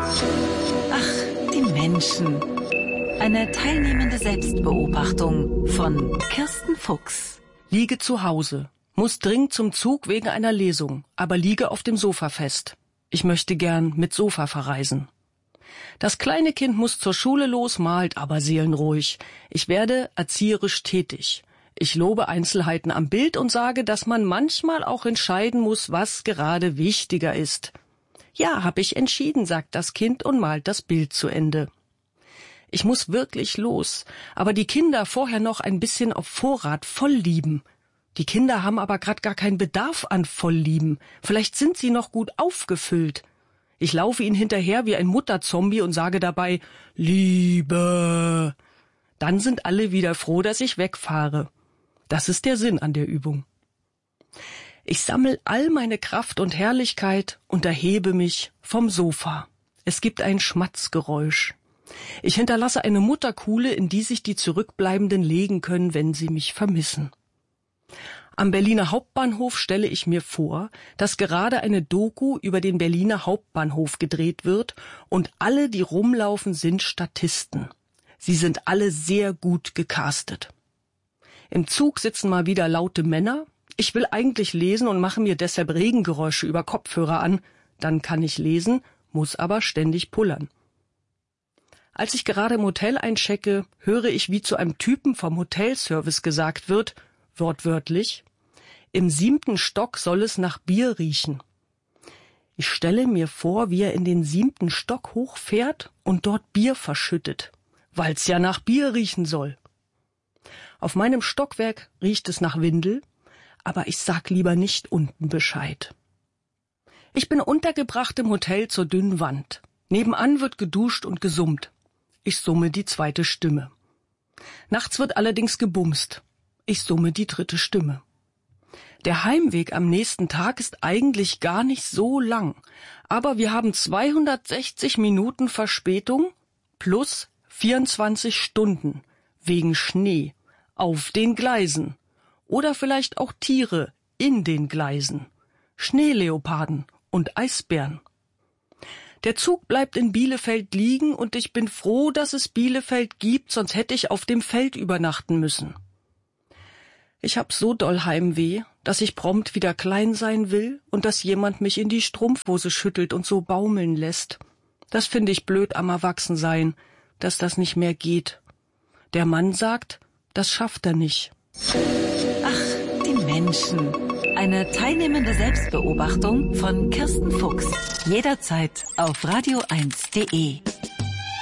Ach, die Menschen. Eine teilnehmende Selbstbeobachtung von Kirsten Fuchs. Liege zu Hause, muss dringend zum Zug wegen einer Lesung, aber liege auf dem Sofa fest. Ich möchte gern mit Sofa verreisen. Das kleine Kind muss zur Schule los, malt aber seelenruhig. Ich werde erzieherisch tätig. Ich lobe Einzelheiten am Bild und sage, dass man manchmal auch entscheiden muss, was gerade wichtiger ist. Ja, hab ich entschieden, sagt das Kind und malt das Bild zu Ende. Ich muss wirklich los, aber die Kinder vorher noch ein bisschen auf Vorrat volllieben. Die Kinder haben aber grad gar keinen Bedarf an Volllieben. Vielleicht sind sie noch gut aufgefüllt. Ich laufe ihnen hinterher wie ein Mutterzombie und sage dabei, Liebe. Dann sind alle wieder froh, dass ich wegfahre. Das ist der Sinn an der Übung. Ich sammle all meine Kraft und Herrlichkeit und erhebe mich vom Sofa. Es gibt ein Schmatzgeräusch. Ich hinterlasse eine Mutterkuhle, in die sich die Zurückbleibenden legen können, wenn sie mich vermissen. Am Berliner Hauptbahnhof stelle ich mir vor, dass gerade eine Doku über den Berliner Hauptbahnhof gedreht wird und alle, die rumlaufen, sind Statisten. Sie sind alle sehr gut gecastet. Im Zug sitzen mal wieder laute Männer. Ich will eigentlich lesen und mache mir deshalb Regengeräusche über Kopfhörer an. Dann kann ich lesen, muss aber ständig pullern. Als ich gerade im Hotel einchecke, höre ich, wie zu einem Typen vom Hotelservice gesagt wird, wortwörtlich, im 7. Stock soll es nach Bier riechen. Ich stelle mir vor, wie er in den 7. Stock hochfährt und dort Bier verschüttet, weil's ja nach Bier riechen soll. Auf meinem Stockwerk riecht es nach Windel, aber ich sag lieber nicht unten Bescheid. Ich bin untergebracht im Hotel zur dünnen Wand. Nebenan wird geduscht und gesummt. Ich summe die 2. Stimme. Nachts wird allerdings gebumst. Ich summe die 3. Stimme. Der Heimweg am nächsten Tag ist eigentlich gar nicht so lang, aber wir haben 260 Minuten Verspätung plus 24 Stunden wegen Schnee auf den Gleisen oder vielleicht auch Tiere in den Gleisen, Schneeleoparden und Eisbären. Der Zug bleibt in Bielefeld liegen und ich bin froh, dass es Bielefeld gibt, sonst hätte ich auf dem Feld übernachten müssen. Ich hab so doll Heimweh, dass ich prompt wieder klein sein will und dass jemand mich in die Strumpfhose schüttelt und so baumeln lässt. Das finde ich blöd am Erwachsensein, dass das nicht mehr geht. Der Mann sagt, das schafft er nicht. Ach, die Menschen. Eine teilnehmende Selbstbeobachtung von Kirsten Fuchs. Jederzeit auf radio1.de.